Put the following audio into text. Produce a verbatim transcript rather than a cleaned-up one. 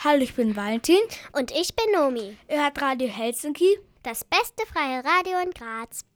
Hallo, ich bin Valentin. Und ich bin Nomi. Ihr hört Radio Helsinki, das beste freie Radio in Graz.